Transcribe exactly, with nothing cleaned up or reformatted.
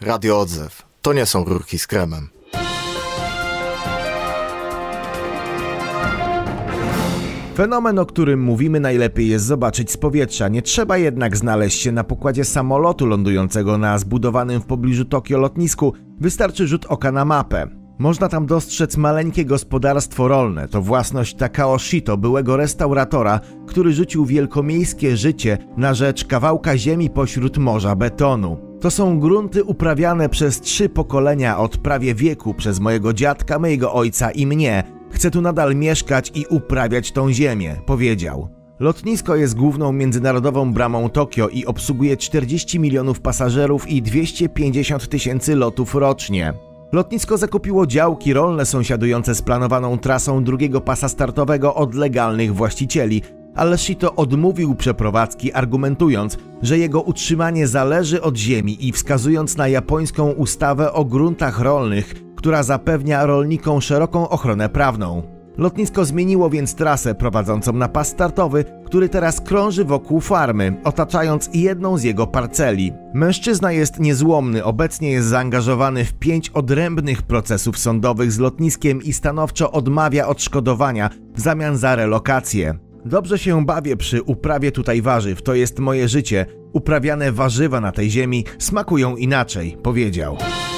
Radio Odzew. To nie są rurki z kremem. Fenomen, o którym mówimy, najlepiej jest zobaczyć z powietrza. Nie trzeba jednak znaleźć się na pokładzie samolotu lądującego na zbudowanym w pobliżu Tokio lotnisku. Wystarczy rzut oka na mapę. Można tam dostrzec maleńkie gospodarstwo rolne. To własność Takao Shito, byłego restauratora, który rzucił wielkomiejskie życie na rzecz kawałka ziemi pośród morza betonu. To są grunty uprawiane przez trzy pokolenia od prawie wieku przez mojego dziadka, mojego ojca i mnie. Chcę tu nadal mieszkać i uprawiać tą ziemię, powiedział. Lotnisko jest główną międzynarodową bramą Tokio i obsługuje czterdzieści milionów pasażerów i dwieście pięćdziesiąt tysięcy lotów rocznie. Lotnisko zakupiło działki rolne sąsiadujące z planowaną trasą drugiego pasa startowego od legalnych właścicieli, ale Shito odmówił przeprowadzki, argumentując, że jego utrzymanie zależy od ziemi i wskazując na japońską ustawę o gruntach rolnych, która zapewnia rolnikom szeroką ochronę prawną. Lotnisko zmieniło więc trasę prowadzącą na pas startowy, który teraz krąży wokół farmy, otaczając jedną z jego parceli. Mężczyzna jest niezłomny, obecnie jest zaangażowany w pięć odrębnych procesów sądowych z lotniskiem i stanowczo odmawia odszkodowania w zamian za relokację. Dobrze się bawię przy uprawie tutaj warzyw, to jest moje życie. Uprawiane warzywa na tej ziemi smakują inaczej, powiedział.